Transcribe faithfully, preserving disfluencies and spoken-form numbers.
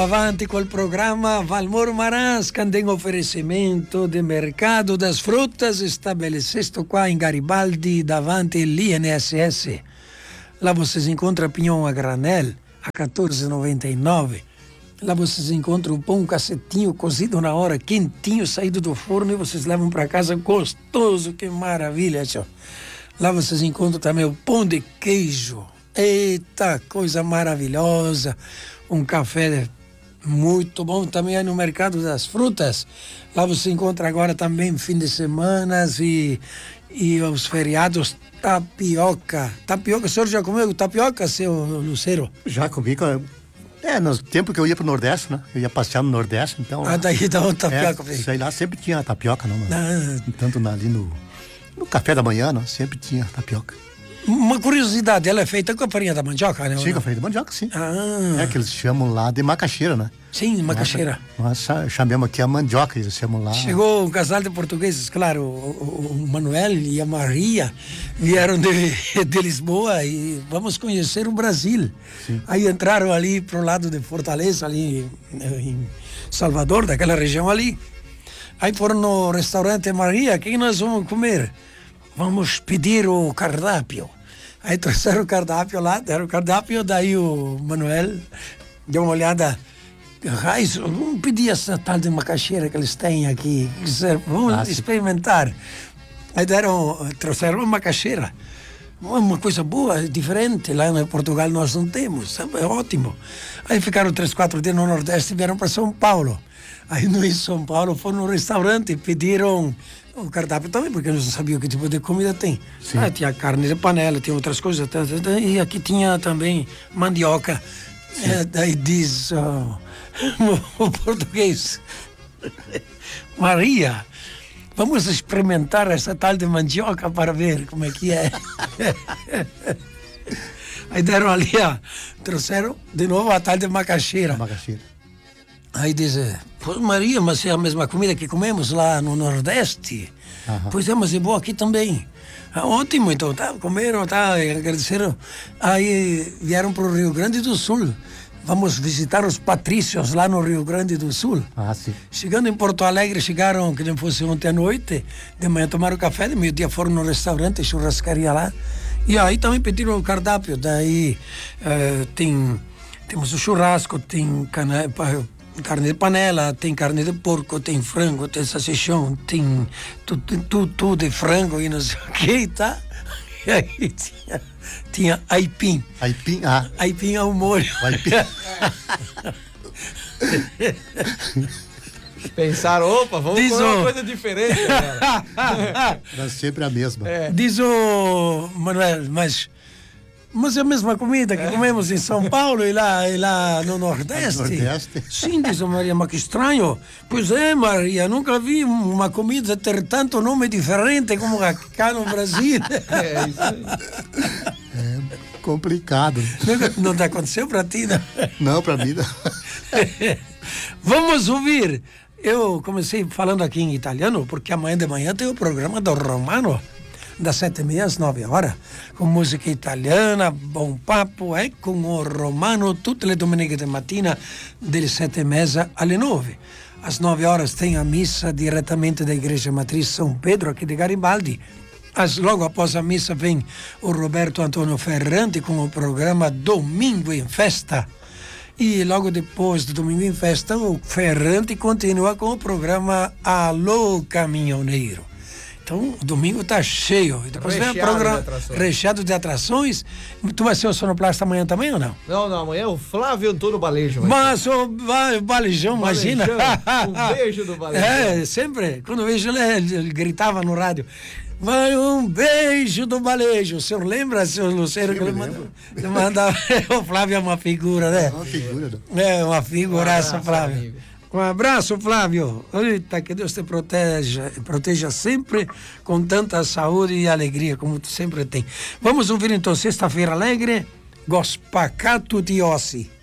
Andiamo avanti col programma Valmor Marasca, tem oferecimento de mercado das frutas estabelecido qua em Garibaldi, davanti l'I N S S. Lá vocês encontram pinhão a granel a quatorze e noventa e nove. Lá vocês encontram o pão cacetinho cozido na hora, quentinho, saído do forno, e vocês levam para casa gostoso, que maravilha, tio. Lá vocês encontram também o pão de queijo. Eita, coisa maravilhosa. Um café muito bom também aí no mercado das frutas. Lá você encontra agora também fim de semana e, e os feriados, tapioca. Tapioca, o senhor já comeu tapioca, seu Lucero? Já comi. É, no tempo que eu ia pro Nordeste, né? Eu ia passear no Nordeste, então... Ah, daí dá uma tapioca. É, sei lá, sempre tinha tapioca, não, ah. Tanto ali no, no café da manhã, né? Sempre tinha tapioca. Uma curiosidade, ela é feita com a farinha da mandioca, né? Sim, com a farinha da mandioca, sim. Ah. É que eles chamam lá de macaxeira, né? Sim, macaxeira. Nós chamamos aqui a mandioca, eles chamam lá. Chegou um casal de portugueses, claro, o, o Manuel e a Maria vieram de, de Lisboa e vamos conhecer o Brasil. Sim. Aí entraram ali pro lado de Fortaleza, ali em Salvador, daquela região ali. Aí foram no restaurante Maria, o que nós vamos comer? Vamos pedir o cardápio. Aí trouxeram o cardápio lá, deram o cardápio, daí o Manuel deu uma olhada. Raiz, vamos pedir essa tal de macaxeira que eles têm aqui. Vamos ah, experimentar. Aí deram, trouxeram uma macaxeira. Uma coisa boa, diferente. Lá em Portugal nós não temos. É ótimo. Aí ficaram três, quatro dias no Nordeste e vieram para São Paulo. Aí no São Paulo foram no restaurante e pediram o cardápio também, porque eles não sabiam que tipo de comida tem. Ah, tinha carne de panela, tinha outras coisas. E aqui tinha também mandioca. É, daí diz uh, o português: Maria, vamos experimentar essa tal de mandioca para ver como é que é. Aí deram ali, ó, trouxeram de novo a tal de macaxeira. Macaxeira. Aí diz: Pô, Maria, mas é a mesma comida que comemos lá no Nordeste? Uhum. Pois é, mas é boa aqui também. Ah, ótimo, então, tá, comeram, tá, agradeceram. Aí vieram para o Rio Grande do Sul. Vamos visitar os patrícios lá no Rio Grande do Sul. Ah, sim. Chegando em Porto Alegre, chegaram, que não fosse ontem à noite, de manhã tomaram café, de meio-dia foram no restaurante, churrascaria lá. E aí também pediram o cardápio. Daí uh, tem, temos o churrasco, tem cana, carne de panela, tem carne de porco, tem frango, tem salsichão, tem tudo, tudo, tudo de frango e não sei o que, tá? E aí tinha, tinha aipim. Aipim, ah. Aipim ao molho. Aipim. Pensaram, opa, vamos Diz comer o... uma coisa diferente. Era sempre a mesma. É. Diz o Manuel, mas... Mas é a mesma comida que comemos em São Paulo e lá, e lá no Nordeste. Nordeste? Sim, diz a Maria, mas que estranho. Pois é, Maria, nunca vi uma comida ter tanto nome diferente como cá no Brasil. É isso aí. É complicado. Não, não te aconteceu para ti, né? Não, para mim não. Vamos ouvir. Eu comecei falando aqui em italiano, porque amanhã de manhã tem o programa do Romano, das sete e meia às nove horas, com música italiana, bom papo, é com o Romano, tutte le domeniche di mattina, dalle sette e mezza alle nove. Às nove horas tem a missa diretamente da Igreja Matriz São Pedro, aqui de Garibaldi. As, logo após a missa vem o Roberto Antônio Ferrante com o programa Domingo em Festa. E logo depois do Domingo em Festa, o Ferrante continua com o programa Alô Caminhoneiro. Então, o domingo tá cheio. E depois recheado vem o programa de recheado de atrações. Tu vai ser o sonoplasta amanhã também ou não? Não, não, amanhã é o Flávio Antônio Balejo. Mas o, o Balejão, imagina. Um beijo do Balejão. É, sempre. Quando eu vejo ele, ele gritava no rádio: vai um beijo do Balejo. O senhor lembra, senhor Lucero, que ele mandava, ele mandava. O Flávio é uma figura, né? É uma figura. Não. É uma figuraça, um Flávio. Amigo. Um abraço, Flávio. Eita, que Deus te proteja, proteja sempre com tanta saúde e alegria como tu sempre tem. Vamos ouvir então Sexta-feira Alegre, Gospacato di Ossi.